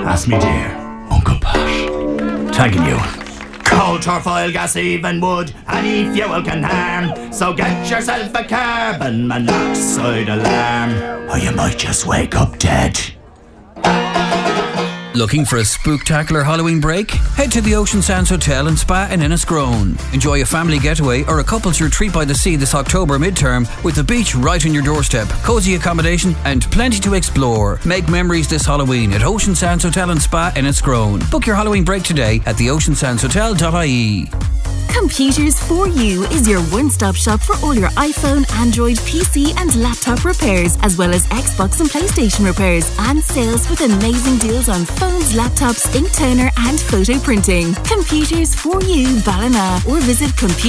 Ask me dear, Uncle Pat. Thanking you. Coal, turf, oil, gas, even wood, any fuel can harm. So get yourself a carbon monoxide alarm, or you might just wake up dead. Looking for a spooktacular Halloween break? Head to the Ocean Sands Hotel and Spa in Enniscrone. Enjoy a family getaway or a couple's retreat by the sea this October midterm with the beach right on your doorstep, cosy accommodation and plenty to explore. Make memories this Halloween at Ocean Sands Hotel and Spa in Enniscrone. Book your Halloween break today at theoceansandshotel.ie. Computers for You is your one-stop shop for all your iPhone, Android, PC and laptop repairs, as well as Xbox and PlayStation repairs and sales with amazing deals on phones, laptops, ink toner and photo printing. Computers for You Ballina, or visit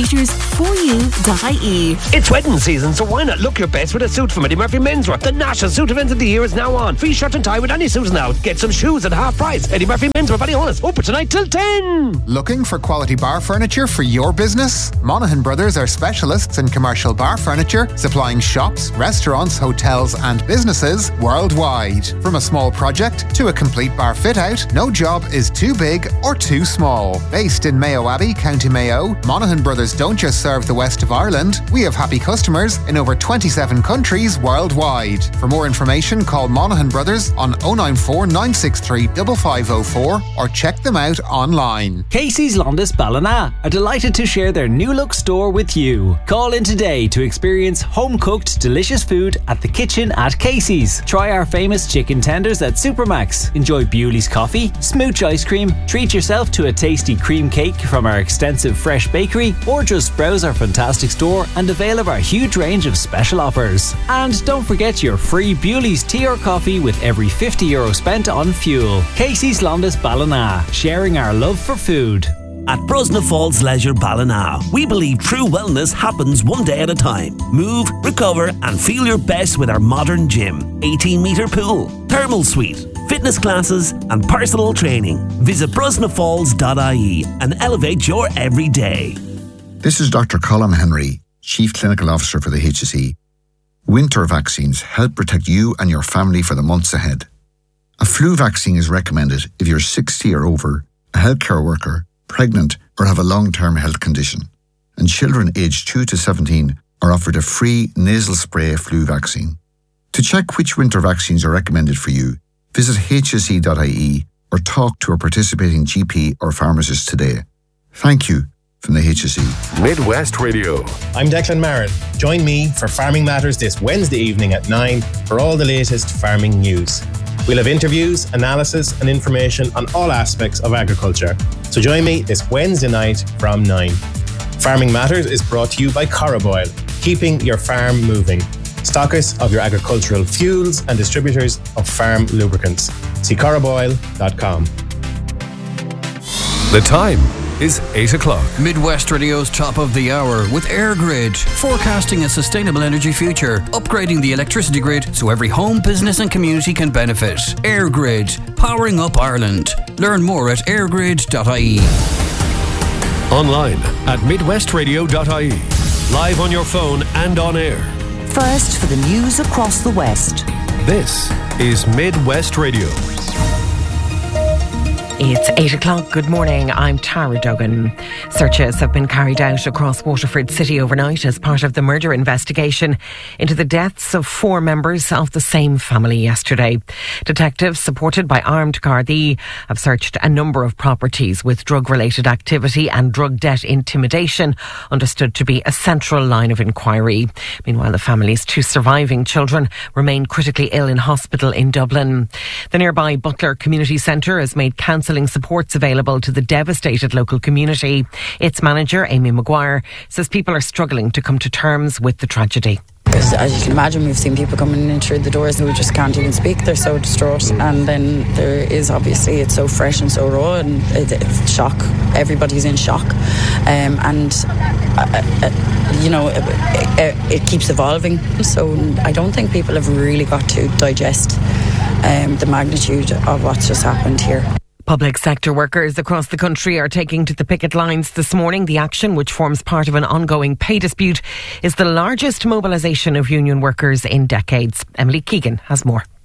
computersforyou.ie. It's wedding season, so why not look your best with a suit from Eddie Murphy Menswear? The national suit event of the year is now on. Free shirt and tie with any suit now. Get some shoes at half price. Eddie Murphy Menswear, Ballyhonus, open tonight till 10. Looking for quality bar furniture for your business? Monaghan Brothers are specialists in commercial bar furniture, supplying shops, restaurants, hotels and businesses worldwide. From a small project to a complete bar fit-out, no job is too big or too small. Based in Mayo Abbey, County Mayo, Monaghan Brothers don't just serve the west of Ireland. We have happy customers in over 27 countries worldwide. For more information, call Monaghan Brothers on 094 963 5504 or check them out online. Casey's Londis Ballina are delighted to share their new look store with you. Call in today to experience home-cooked delicious food at the kitchen at Casey's. Try our famous chicken tenders at Supermax. Enjoy Bewley's coffee, smooch ice cream, treat yourself to a tasty cream cake from our extensive fresh bakery, or just browse our fantastic store and avail of our huge range of special offers. And don't forget your free Bewley's tea or coffee with every €50 spent on fuel. Casey's Londis Ballina, sharing our love for food. At Brosna Falls Leisure Ballina, we believe true wellness happens one day at a time. Move, recover and feel your best with our modern gym, 18-metre pool, thermal suite, fitness classes and personal training. Visit brosnafalls.ie and elevate your everyday. This is Dr. Colm Henry, Chief Clinical Officer for the HSE. Winter vaccines help protect you and your family for the months ahead. A flu vaccine is recommended if you're 60 or over, a healthcare worker, pregnant or have a long-term health condition. And children aged 2 to 17 are offered a free nasal spray flu vaccine. To check which winter vaccines are recommended for you, visit hse.ie or talk to a participating GP or pharmacist today. Thank you from the HSE. Midwest Radio. I'm Declan Marin. Join me for Farming Matters this Wednesday evening at 9 for all the latest farming news. We'll have interviews, analysis and information on all aspects of agriculture. So join me this Wednesday night from 9. Farming Matters is brought to you by Coroboil, keeping your farm moving. Stockers of your agricultural fuels and distributors of farm lubricants. See coroboil.com. The time is 8 o'clock. Midwest Radio's top of the hour with AirGrid, forecasting a sustainable energy future, upgrading the electricity grid so every home, business and community can benefit. AirGrid, powering up Ireland. Learn more at airgrid.ie. Online at midwestradio.ie. Live on your phone and on air. First for the news across the West. This is Midwest Radio. It's 8 o'clock. Good morning. I'm Tara Duggan. Searches have been carried out across Waterford City overnight as part of the murder investigation into the deaths of 4 members of the same family yesterday. Detectives, supported by armed Gardaí, have searched a number of properties with drug-related activity and drug debt intimidation, understood to be a central line of inquiry. Meanwhile, the family's 2 surviving children remain critically ill in hospital in Dublin. The nearby Butler Community Centre has made counselling supports available to the devastated local community. Its manager, Amy Maguire, says people are struggling to come to terms with the tragedy. As you can imagine, we've seen people coming in through the doors who just can't even speak. They're so distraught. And then there is obviously, it's so fresh and so raw, and it's shock. Everybody's in shock. It keeps evolving. So I don't think people have really got to digest the magnitude of what's just happened here. Public sector workers across the country are taking to the picket lines this morning. The action, which forms part of an ongoing pay dispute, is the largest mobilisation of union workers in decades. Emily Keegan has more.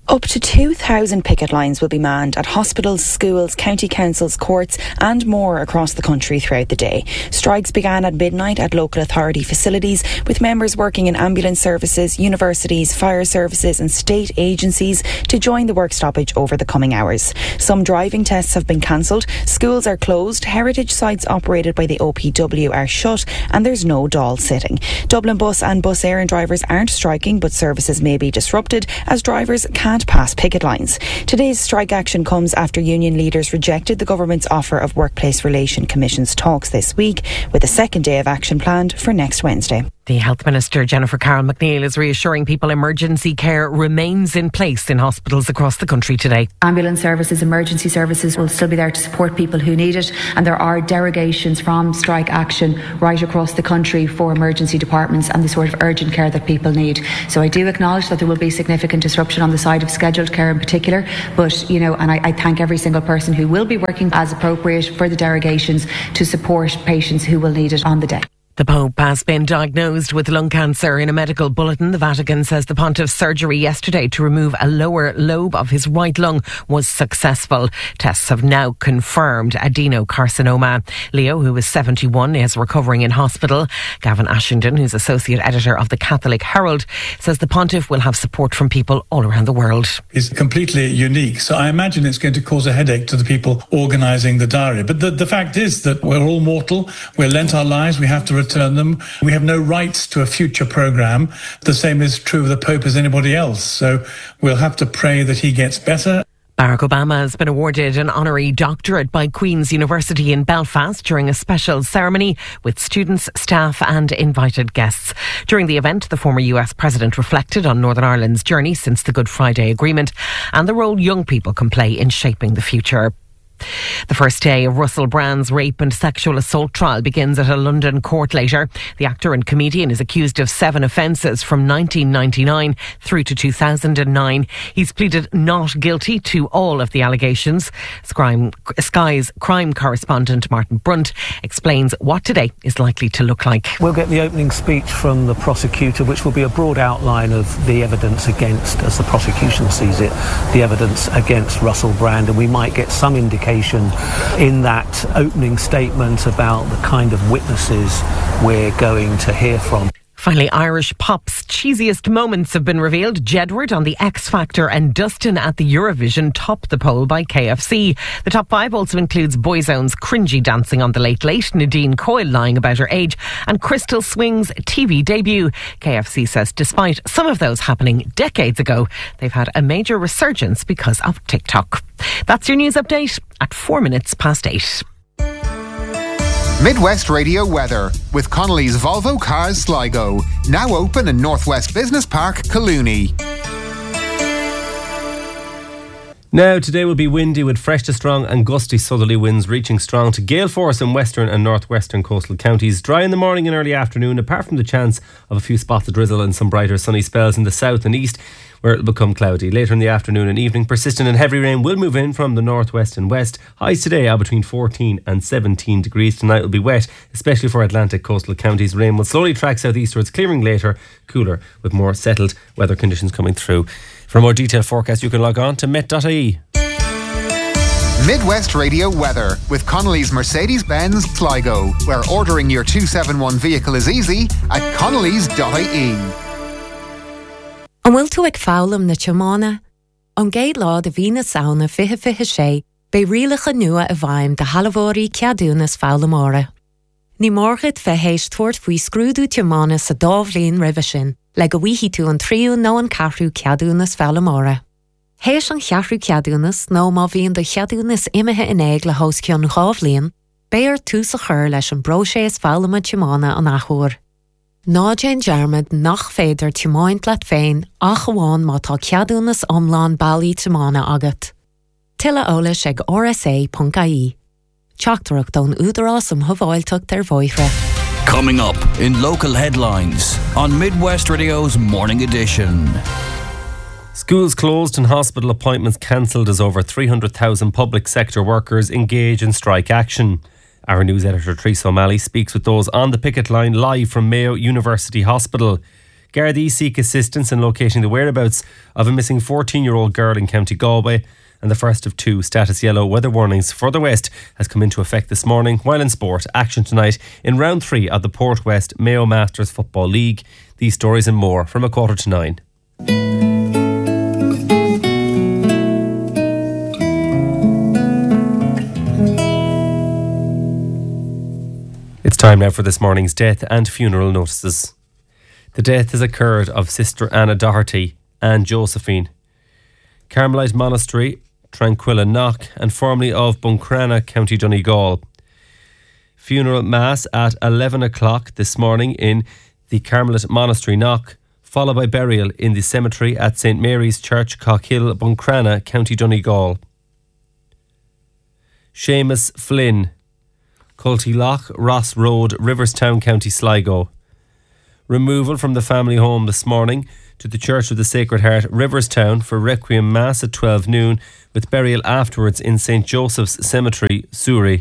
Up to 2,000 picket lines will be manned at hospitals, schools, county councils, courts and more across the country throughout the day. Strikes began at midnight at local authority facilities, with members working in ambulance services, universities, fire services and state agencies to join the work stoppage over the coming hours. Some driving tests have been cancelled, schools are closed, heritage sites operated by the OPW are shut and there's no Dáil sitting. Dublin Bus and Bus Éireann drivers aren't striking, but services may be disrupted as drivers can't pass picket lines. Today's strike action comes after union leaders rejected the government's offer of Workplace Relation Commission's talks this week, with a second day of action planned for next Wednesday. The Health Minister, Jennifer Carroll McNeil, is reassuring people emergency care remains in place in hospitals across the country today. Ambulance services, emergency services will still be there to support people who need it, and there are derogations from strike action right across the country for emergency departments and the sort of urgent care that people need. So I do acknowledge that there will be significant disruption on the side of scheduled care in particular, but, you know, and I thank every single person who will be working as appropriate for the derogations to support patients who will need it on the day. The Pope has been diagnosed with lung cancer. In a medical bulletin, the Vatican says the pontiff's surgery yesterday to remove a lower lobe of his right lung was successful. Tests have now confirmed adenocarcinoma. Leo, who is 71, is recovering in hospital. Gavin Ashington, who's associate editor of the Catholic Herald, says the pontiff will have support from people all around the world. It's completely unique, so I imagine it's going to cause a headache to the people organising the diary. But the fact is that we're all mortal. We're lent our lives. We have to return them. We have no rights to a future programme. The same is true of the Pope as anybody else. So we'll have to pray that he gets better. Barack Obama has been awarded an honorary doctorate by Queen's University in Belfast during a special ceremony with students, staff and invited guests. During the event, the former US President reflected on Northern Ireland's journey since the Good Friday Agreement and the role young people can play in shaping the future. The first day of Russell Brand's rape and sexual assault trial begins at a London court later. The actor and comedian is accused of 7 offences from 1999 through to 2009. He's pleaded not guilty to all of the allegations. Sky's crime correspondent Martin Brunt explains what today is likely to look like. We'll get the opening speech from the prosecutor, which will be a broad outline of the evidence against, as the prosecution sees it, the evidence against Russell Brand, and we might get some indication in that opening statement about the kind of witnesses we're going to hear from. Finally, Irish pop's cheesiest moments have been revealed. Jedward on the X Factor and Dustin at the Eurovision top the poll by KFC. The top 5 also includes Boyzone's cringy dancing on the Late Late, Nadine Coyle lying about her age, and Crystal Swing's TV debut. KFC says despite some of those happening decades ago, they've had a major resurgence because of TikTok. That's your news update at 4 minutes past 8. Midwest Radio weather with Connolly's Volvo Cars Sligo. Now open in Northwest Business Park, Collooney. Now, today will be windy with fresh to strong and gusty southerly winds reaching strong to gale force in western and northwestern coastal counties. Dry in the morning and early afternoon, apart from the chance of a few spots of drizzle and some brighter sunny spells in the south and east, where it will become cloudy. Later in the afternoon and evening, persistent and heavy rain will move in from the northwest and west. Highs today are between 14 and 17 degrees. Tonight will be wet, especially for Atlantic coastal counties. Rain will slowly track southeastwards, clearing later, cooler with more settled weather conditions coming through. For a more detailed forecast, you can log on to met.ie. Midwest Radio weather with Connolly's Mercedes-Benz Sligo, where ordering your 271 vehicle is easy at connolly's.ie. An bhfuil tú ag fálam na teamána? An géad lá de bhí na saona fiche sé, be rialacha nua a bhaim de halavórí ceadúnas fálamóra. Ní mórgad fe héist tuairt faoi scrúdú teamána sa dábhlíon ribhe sin, le go bhíhí tú an tríú nó an ceathrú ceadúnas fálamóra. Héis an cheathrú ceadúnas nó má bhíon do cheadúnas imethe in éig le hós ceann chábhlíon, béar tú sa chur leis an bróséis fálama teamána an achúr. Ná Jane Jarmad nach féidir teamáint leat féin ach amháin má tá ceadúnas omláin bailí teamána agat. Tilla ólas ag rsa.ie. Teachtarach don údarás mhabháilteach ar bhóithre. Coming up in local headlines on Midwest Radio's Morning Edition. Schools closed and hospital appointments cancelled as over 300,000 public sector workers engage in strike action. Our news editor Teresa O'Malley speaks with those on the picket line live from Mayo University Hospital. Gardaí seek assistance in locating the whereabouts of a missing 14-year-old girl in County Galway, and the first of two status yellow weather warnings for the West has come into effect this morning. While in sport, action tonight in round 3 of the Port West Mayo Masters Football League. These stories and more from 8:45. It's time now for this morning's death and funeral notices. The death has occurred of Sister Anna Doherty and Josephine, Carmelite Monastery, Tranquilla Knock, and formerly of Buncrana, County Donegal. Funeral Mass at 11 o'clock this morning in the Carmelite Monastery Knock, followed by burial in the cemetery at St Mary's Church, Cockhill, Buncrana, County Donegal. Seamus Flynn, Culty Loch, Ross Road, Riverstown, County Sligo. Removal from the family home this morning to the Church of the Sacred Heart, Riverstown, for Requiem Mass at 12 noon, with burial afterwards in St Joseph's Cemetery, Surrey.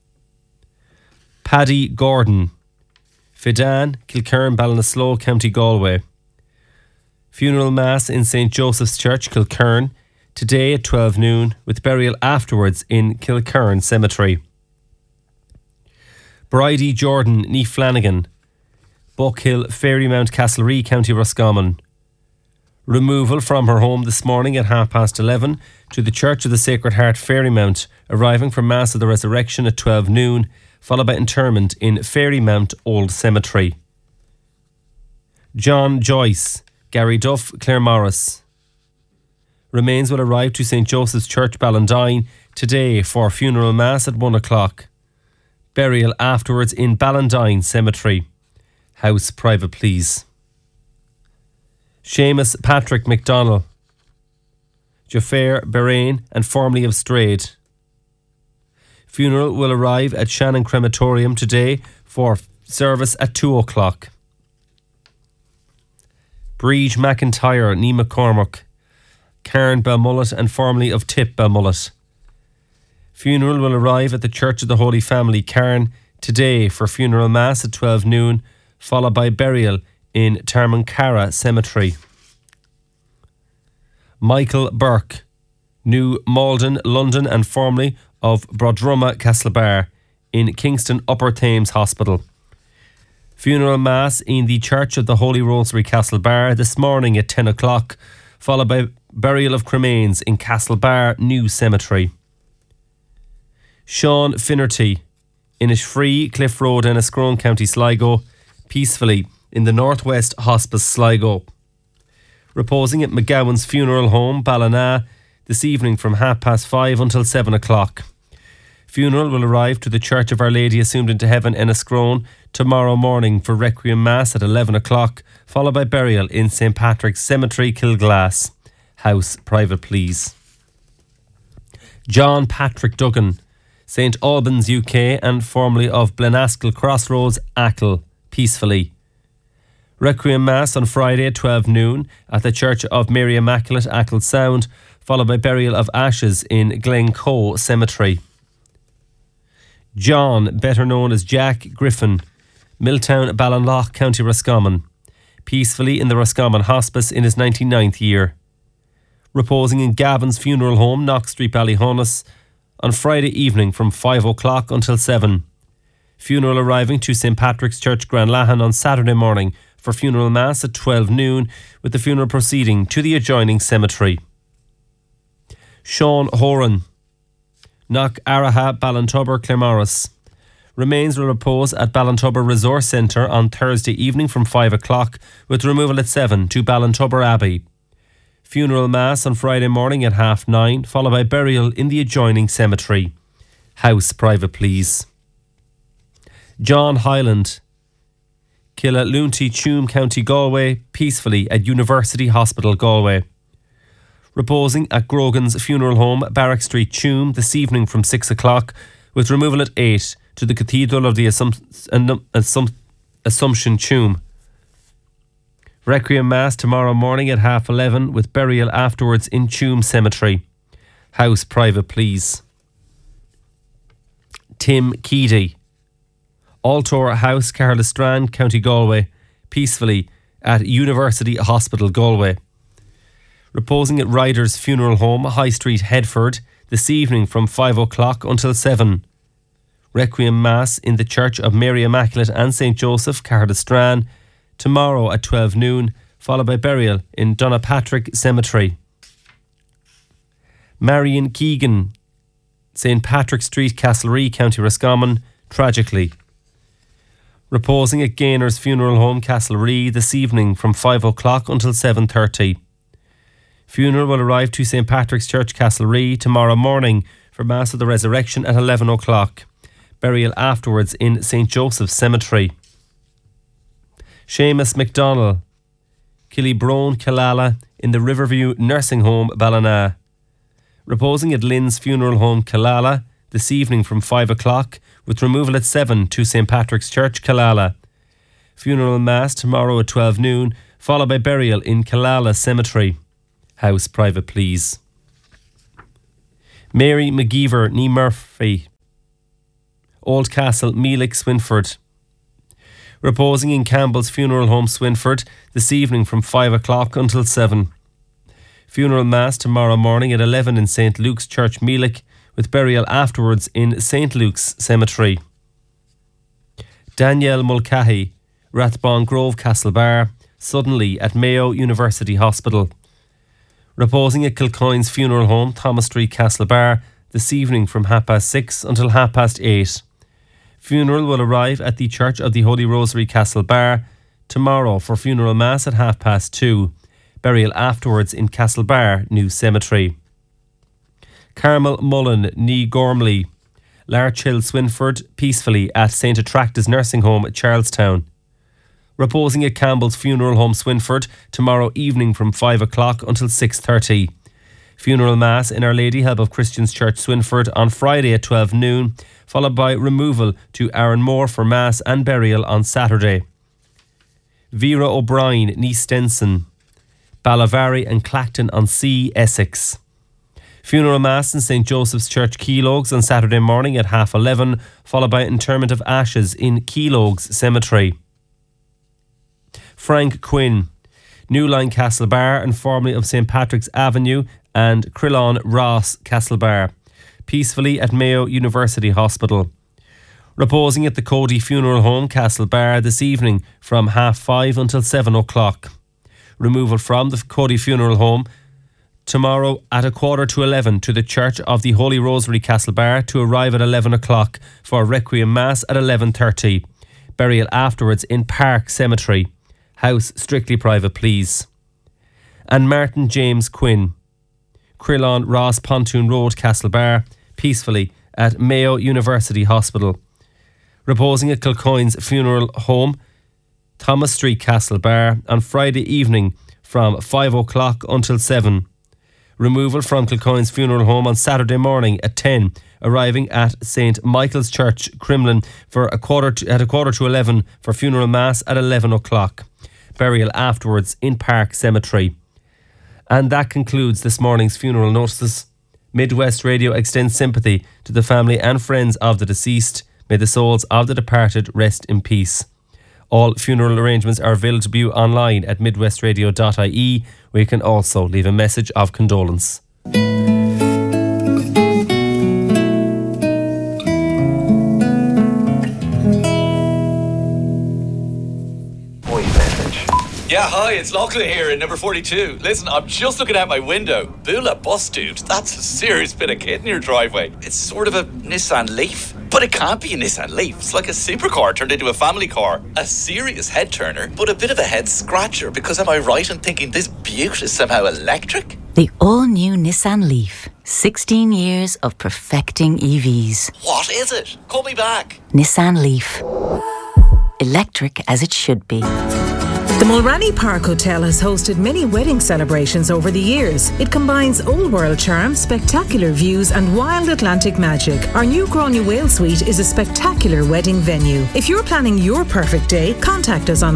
Paddy Gordon, Fidan, Kilkern, Ballinasloe, County Galway. Funeral Mass in St Joseph's Church, Kilkern, today at 12 noon, with burial afterwards in Kilkern Cemetery. Bridie Jordan, Nee Flanagan, Buckhill, Fairymount, Castlerea, County Roscommon. Removal from her home this morning at 11:30 to the Church of the Sacred Heart, Fairymount, arriving for Mass of the Resurrection at 12 noon, followed by interment in Fairymount Old Cemetery. John Joyce, Gary Duff, Claremorris. Remains will arrive to St Joseph's Church, Ballandine, today for funeral Mass at 1 o'clock. Burial afterwards in Ballandine Cemetery. House private, please. Seamus Patrick McDonnell, Jaffair Bahrain and formerly of Strade. Funeral will arrive at Shannon Crematorium today for service at 2 o'clock. Breege McIntyre, Nee McCormack, Cairn Belmullet and formerly of Tip Belmullet. Funeral will arrive at the Church of the Holy Family, Cairn, today for funeral Mass at 12 noon, followed by burial in Tarmancara Cemetery. Michael Burke, New Malden, London and formerly of Brodrumma, Castlebar, in Kingston Upper Thames Hospital. Funeral Mass in the Church of the Holy Rosary, Castlebar, this morning at 10 o'clock, followed by burial of cremains in Castlebar New Cemetery. Sean Finnerty, Inishfree, Cliff Road, Enniscrone, County Sligo, peacefully in the Northwest Hospice, Sligo. Reposing at McGowan's Funeral Home, Ballina, this evening from 5:30 until 7 o'clock. Funeral will arrive to the Church of Our Lady Assumed into Heaven, Enniscrone, tomorrow morning for Requiem Mass at 11 o'clock, followed by burial in St Patrick's Cemetery, Kilglass. House private, please. John Patrick Duggan, St Albans, UK, and formerly of Blenaskell Crossroads, Achill, peacefully. Requiem Mass on Friday at 12 noon at the Church of Mary Immaculate, Achill Sound, followed by burial of ashes in Glencoe Cemetery. John, better known as Jack Griffin, Milltown, Ballinlough, County Roscommon, peacefully in the Roscommon Hospice in his 99th year. Reposing in Gavin's Funeral Home, Knox Street, Ballyhonus, on Friday evening from 5 o'clock until 7. Funeral arriving to St Patrick's Church, Granlahan, on Saturday morning for funeral Mass at 12 noon, with the funeral proceeding to the adjoining cemetery. Sean Horan, Knock Araha, Ballintubber, Claremorris. Remains will repose at Ballintubber Resource Centre on Thursday evening from 5 o'clock, with removal at 7 to Ballintubber Abbey. Funeral Mass on Friday morning at 9:30, followed by burial in the adjoining cemetery. House private, please. John Hyland, Killaloonty, Tuam, County Galway, peacefully at University Hospital, Galway. Reposing at Grogan's Funeral Home, Barrack Street, Tuam, this evening from 6 o'clock, with removal at 8 to the Cathedral of the Assumption, Tuam. Requiem Mass tomorrow morning at 11:30, with burial afterwards in Tuam Cemetery. House private, please. Tim Keady, Altor House, Carlastrand, County Galway, peacefully at University Hospital, Galway. Reposing at Ryder's Funeral Home, High Street, Headford, this evening from 5 o'clock until 7. Requiem Mass in the Church of Mary Immaculate and St. Joseph, Cardistrán, tomorrow at 12 noon, followed by burial in Donapatrick Cemetery. Marion Keegan, St. Patrick Street, Castlerea, County Roscommon, tragically. Reposing at Gaynor's Funeral Home, Castlerea, this evening from 5 o'clock until 7:30. Funeral will arrive to St. Patrick's Church, Castlerea, tomorrow morning for Mass of the Resurrection at 11 o'clock. Burial afterwards in St. Joseph's Cemetery. Seamus McDonnell, Killybrone, Killala, in the Riverview Nursing Home, Ballina. Reposing at Lynn's Funeral Home, Killala, this evening from 5 o'clock, with removal at 7 to St. Patrick's Church, Killala. Funeral Mass tomorrow at 12 noon, followed by burial in Killala Cemetery. House private, please. Mary McGeever, Nee Murphy, Oldcastle, Meelick, Swinford. Reposing in Campbell's Funeral Home, Swinford, this evening from 5 o'clock until 7. Funeral Mass tomorrow morning at 11 in St. Luke's Church, Meelick, with burial afterwards in St. Luke's Cemetery. Danielle Mulcahy, Rathbone Grove, Castlebar, suddenly at Mayo University Hospital. Reposing at Kilcoyne's Funeral Home, Thomas Street, Castlebar, this evening from 6:30 until 8:30. Funeral will arrive at the Church of the Holy Rosary, Castlebar, tomorrow for funeral mass at 2:30. Burial afterwards in Castlebar New Cemetery. Carmel Mullen, Nee Gormley, Larchill, Swinford, peacefully at St. Attracta's Nursing Home at Charlestown. Reposing at Campbell's Funeral Home, Swinford, tomorrow evening from 5 o'clock until 6:30. Funeral Mass in Our Lady Help of Christians Church, Swinford, on Friday at 12 noon, followed by removal to Aaronmore for Mass and burial on Saturday. Vera O'Brien, Nee Stenson, Ballavary and Clacton-on-Sea, Essex. Funeral Mass in St. Joseph's Church, Keelogues, on Saturday morning at 11:30, followed by interment of ashes in Keelogues Cemetery. Frank Quinn, Newline, Castlebar, and formerly of St. Patrick's Avenue, and Crillon Ross, Castlebar, peacefully at Mayo University Hospital. Reposing at the Cody Funeral Home, Castlebar, this evening from 5:30 until 7 o'clock. Removal from the Cody Funeral Home tomorrow at 11:15 to the Church of the Holy Rosary, Castlebar, to arrive at 11 o'clock for Requiem Mass at 11:30. Burial afterwards in Park Cemetery. House strictly private, please. And Martin James Quinn, Crillon Ross, Pontoon Road, Castlebar, peacefully at Mayo University Hospital. Reposing at Kilcoyne's Funeral Home, Thomas Street, Castlebar, on Friday evening from 5 o'clock until 7. Removal from Kilcoyne's Funeral Home on Saturday morning at 10, arriving at St. Michael's Church, Crumlin, at 11:15 for funeral mass at 11 o'clock. Burial afterwards in Park Cemetery. And that concludes this morning's funeral notices. Midwest Radio extends sympathy to the family and friends of the deceased. May the souls of the departed rest in peace. All funeral arrangements are available to view online at midwestradio.ie, where you can also leave a message of condolence. Yeah, hi, it's Lachlan here in number 42. Listen, I'm just looking out my window. Bula bus, dude. That's a serious bit of kit in your driveway. It's sort of a Nissan Leaf. But it can't be a Nissan Leaf. It's like a supercar turned into a family car. A serious head turner, but a bit of a head scratcher, because am I right in thinking this beaut is somehow electric? The all-new Nissan Leaf. 16 years of perfecting EVs. What is it? Call me back. Nissan Leaf. Electric as it should be. The Mulranny Park Hotel has hosted many wedding celebrations over the years. It combines old world charm, spectacular views and wild Atlantic magic. Our new Gráinne Whale Suite is a spectacular wedding venue. If you're planning your perfect day, contact us on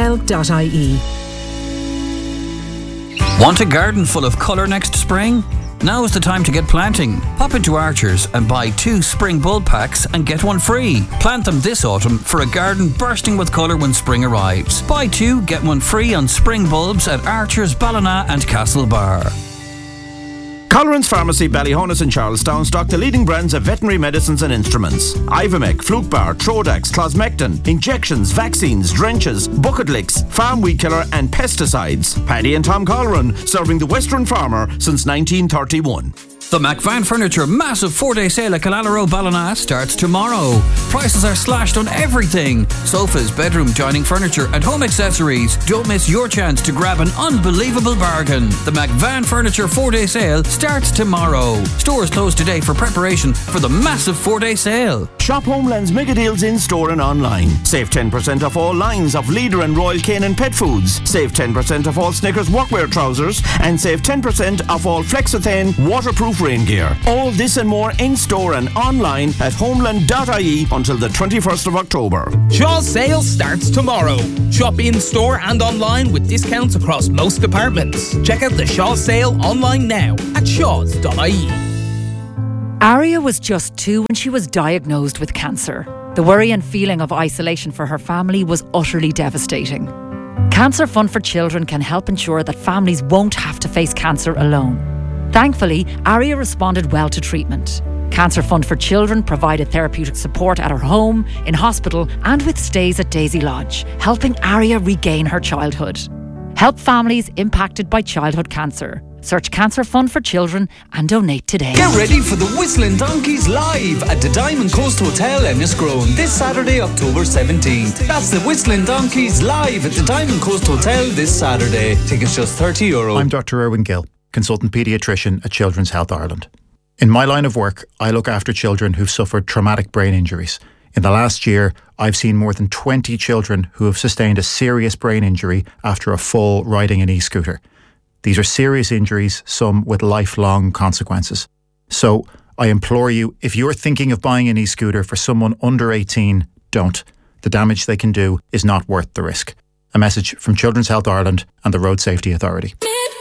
mulrannyparkhotel.ie. Want a garden full of colour next spring? Now is the time to get planting. Pop into Archer's and buy 2 spring bulb packs and get 1 free. Plant them this autumn for a garden bursting with colour when spring arrives. Buy 2, get 1 free on spring bulbs at Archer's, Ballina and Castlebar. Colleran's Pharmacy, Ballyhonus and Charlestown stock the leading brands of veterinary medicines and instruments. Ivomec, Flukebar, Trodax, Closmectin, injections, vaccines, drenches, bucket licks, farm weed killer and pesticides. Paddy and Tom Colleran, serving the Western farmer since 1931. The McVan Furniture massive 4-day sale at Killaloe Ballina starts tomorrow. Prices are slashed on everything. Sofas, bedroom, dining furniture and home accessories. Don't miss your chance to grab an unbelievable bargain. The McVan Furniture 4-day sale starts tomorrow. Stores closed today for preparation for the massive 4-day sale. Shop Homeland's mega deals in store and online. Save 10% off all lines of Leader and Royal Canin pet foods. Save 10% off all Snickers workwear trousers and save 10% off all Flexithane waterproof rain gear. All this and more in store and online at homeland.ie until the 21st of October. Shaw's sale starts tomorrow. Shop in store and online with discounts across most departments. Check out the Shaw's sale online now at shaws.ie. Aria was just 2 when she was diagnosed with cancer. The worry and feeling of isolation for her family was utterly devastating. Cancer Fund for Children can help ensure that families won't have to face cancer alone. Thankfully, Aria responded well to treatment. Cancer Fund for Children provided therapeutic support at her home, in hospital and with stays at Daisy Lodge, helping Aria regain her childhood. Help families impacted by childhood cancer. Search Cancer Fund for Children and donate today. Get ready for the Whistling Donkeys live at the Diamond Coast Hotel Enniscrone this Saturday, October 17th. That's the Whistling Donkeys live at the Diamond Coast Hotel this Saturday. Tickets just €30. I'm Dr. Erwin Gill, consultant paediatrician at Children's Health Ireland. In my line of work, I look after children who've suffered traumatic brain injuries. In the last year, I've seen more than 20 children who have sustained a serious brain injury after a fall riding an e-scooter. These are serious injuries, some with lifelong consequences. So I implore you, if you're thinking of buying an e-scooter for someone under 18, don't. The damage they can do is not worth the risk. A message from Children's Health Ireland and the Road Safety Authority.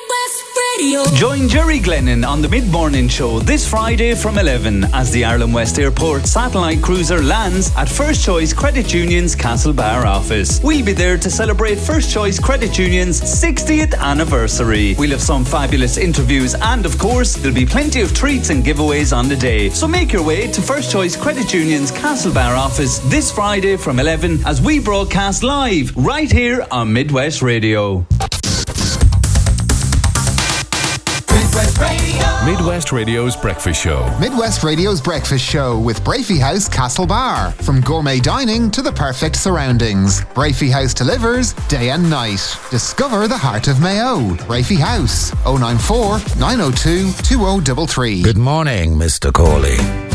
Join Jerry Glennon on the Mid-Morning Show this Friday from 11 as the Ireland West Airport satellite cruiser lands at First Choice Credit Union's Castlebar office. We'll be there to celebrate First Choice Credit Union's 60th anniversary. We'll have some fabulous interviews and, of course, there'll be plenty of treats and giveaways on the day. So make your way to First Choice Credit Union's Castlebar office this Friday from 11 as we broadcast live right here on Midwest Radio. Midwest Radio's Breakfast Show. Midwest Radio's Breakfast Show with Brafey House Castlebar. From gourmet dining to the perfect surroundings, Brafey House delivers day and night. Discover the heart of Mayo. Brafey House, 094 902 2033. Good morning, Mr. Cawley.